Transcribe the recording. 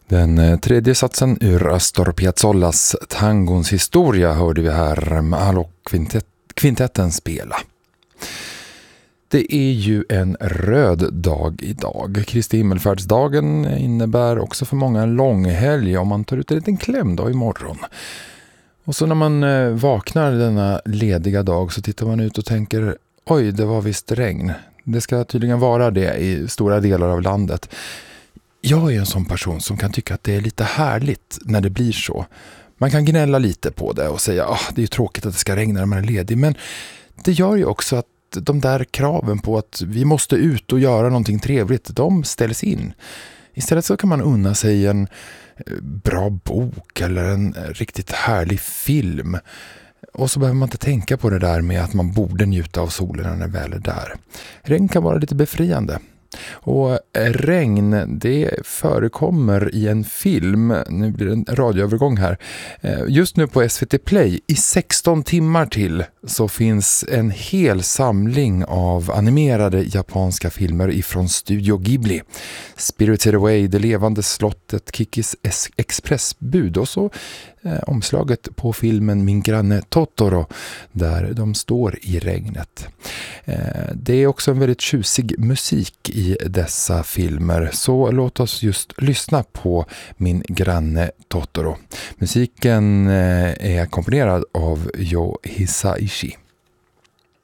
Den tredje satsen ur Astor Piazzolas Tangons historia hörde vi här med Alok-kvintetten spela. Det är ju en röd dag idag. Kristi himmelfärdsdagen innebär också för många en lång helg om man tar ut en liten klämdag imorgon. Och så när man vaknar denna lediga dag så tittar man ut och tänker, oj, det var visst regn. Det ska tydligen vara det i stora delar av landet. Jag är en sån person som kan tycka att det är lite härligt när det blir så. Man kan gnälla lite på det och säga det är ju tråkigt att det ska regna när man är ledig. Men det gör ju också att de där kraven på att vi måste ut och göra någonting trevligt, de ställs in. Istället så kan man unna sig en bra bok eller en riktigt härlig film. Och så behöver man inte tänka på det där med att man borde njuta av solen när den väl är där. Regn kan vara lite befriande. Och regn, det förekommer i en film, nu blir det en radioövergång här, just nu på SVT Play i 16 timmar till så finns en hel samling av animerade japanska filmer ifrån Studio Ghibli. Spirited Away, Det levande slottet, Kikis expressbud och så omslaget på filmen Min granne Totoro där de står i regnet. Det är också en väldigt tjusig musik i dessa filmer, så låt oss just lyssna på Min granne Totoro. Musiken är komponerad av Yo Hisaishi.